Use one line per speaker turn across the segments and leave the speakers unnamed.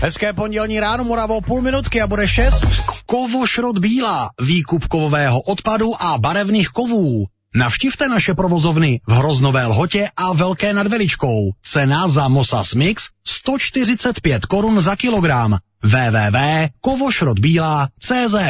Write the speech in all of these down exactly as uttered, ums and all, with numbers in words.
Hezké pondělní ráno, Moravo, půl minutky a bude šest. Kovošrot Bílá, výkup kovového odpadu a barevných kovů. Navštivte naše provozovny v Hroznové Lhotě a Velké nad Veličkou. Cena za Mosas Mix sto čtyřicet pět korun za kilogram. w w w tečka kovošrotbíla tečka cz.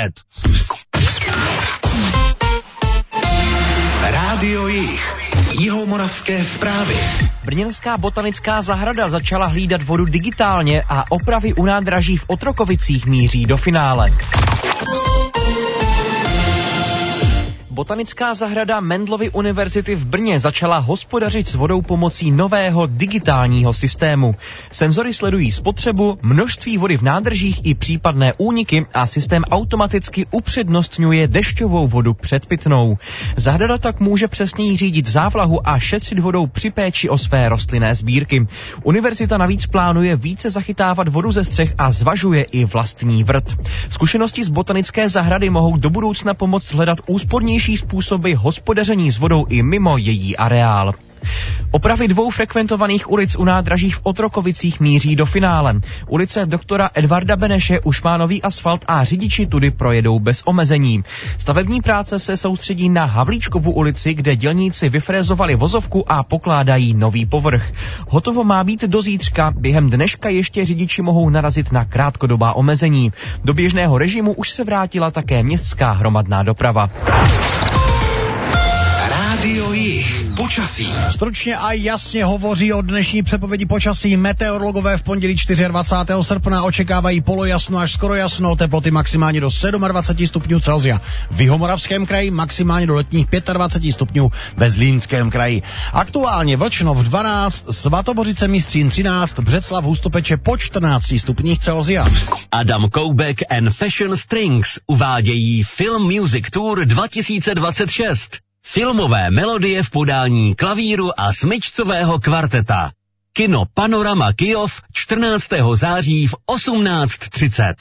Rádio Jih. Jihomoravské zprávy.
Brněnská botanická zahrada začala hlídat vodu digitálně a opravy u nádraží v Otrokovicích míří do finále. Botanická zahrada Mendelovy univerzity v Brně začala hospodařit s vodou pomocí nového digitálního systému. Senzory sledují spotřebu, množství vody v nádržích i případné úniky a systém automaticky upřednostňuje dešťovou vodu před pitnou. Zahrada tak může přesněji řídit závlahu a šetřit vodou při péči o své rostlinné sbírky. Univerzita navíc plánuje více zachytávat vodu ze střech a zvažuje i vlastní vrt. Zkušenosti z botanické zahrady mohou do budoucna pomoct hledat úspornější způsoby hospodaření s vodou i mimo její areál. Opravy dvou frekventovaných ulic u nádraží v Otrokovicích míří do finále. Ulice doktora Edvarda Beneše už má nový asfalt a řidiči tudy projedou bez omezení. Stavební práce se soustředí na Havlíčkovu ulici, kde dělníci vyfrézovali vozovku a pokládají nový povrch. Hotovo má být do zítřka, během dneška ještě řidiči mohou narazit na krátkodobá omezení. Do běžného režimu už se vrátila také městská hromadná doprava.
Rádio Jih. Počasí.
Stručně a jasně hovoří o dnešní předpovědi počasí. Meteorologové v pondělí dvacátého čtvrtého srpna očekávají polojasno až skoro jasno, teploty maximálně do dvacet sedm stupňů Celsia. V Jihomoravském kraji maximálně do letních dvacet pět stupňů ve Zlínském kraji. Aktuálně Vlčnov dvanáct, Svatobořice Mistřín třináct, Břeclav Hustopeče po čtrnácti stupních Celsia.
Adam Koubek and Fashion Strings uvádějí Film Music Tour dva tisíce dvacet šest. Filmové melodie v podání klavíru a smyčcového kvarteta. Kino Panorama Kyjov čtrnáctého září v osmnáct třicet.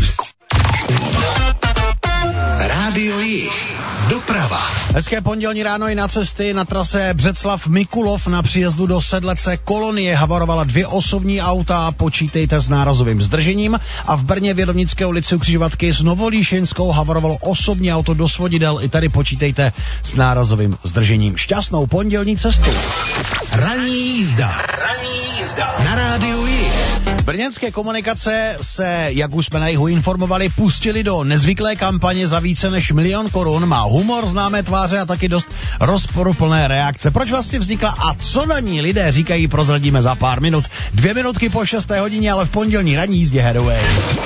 Rádio Jih. Doprava.
Hezké pondělní ráno i na cesty. Na trase Břeclav Mikulov na příjezdu do Sedlece Kolonie havarovala dvě osobní auta, počítejte s nárazovým zdržením, a v Brně v Vědovnické ulici u křižovatky s Novolíšenskou havarovalo osobní auto do Svodidel, i tady počítejte s nárazovým zdržením. Šťastnou pondělní cestu.
Ranní jízda. Ranní jízda. Na Rádiu Jih.
Brněnské komunikace se, jak už jsme na jihu informovali, pustili do nezvyklé kampaně za více než milion korun. Má humor, známé tváře a taky dost rozporuplné reakce. Proč vlastně vznikla a co na ní lidé říkají, prozradíme za pár minut. Dvě minutky po šesté hodině, ale v pondělní ranní jízdě Headway.